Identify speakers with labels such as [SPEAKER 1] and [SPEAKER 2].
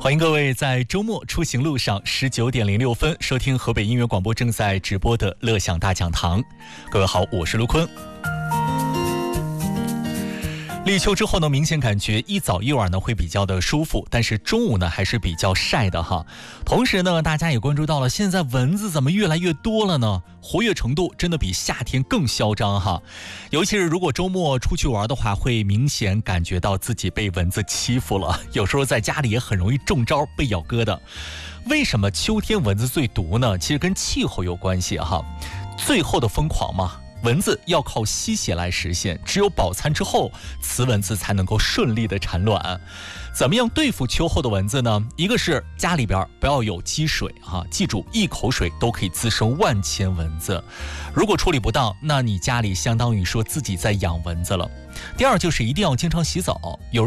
[SPEAKER 1] 欢迎各位在周末出行路上19:06收听河北音乐广播正在直播的乐享大讲堂。各位好，我是卢坤。立秋之后呢，明显感觉一早一晚呢会比较的舒服，但是中午呢还是比较晒的哈。同时呢，大家也关注到了，现在蚊子怎么越来越多了呢？活跃程度真的比夏天更嚣张哈。尤其是如果周末出去玩的话，会明显感觉到自己被蚊子欺负了，有时候在家里也很容易中招被咬疙瘩。为什么秋天蚊子最毒呢？其实跟气候有关系哈。最后的疯狂嘛，蚊子要靠吸血来实现，只有饱餐之后，雌蚊子才能够顺利的产卵。怎么样对付秋后的蚊子呢？一个是家里边不要有积水哈，记住一口水都可以滋生万千蚊子。如果处理不当，那你家里相当于说自己在养蚊子了。第二就是一定要经常洗澡，有